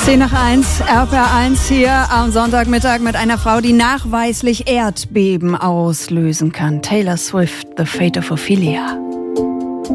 10 nach 1, RPR1 hier am Sonntagmittag mit einer Frau, die nachweislich Erdbeben auslösen kann. Taylor Swift, The Fate of Ophelia.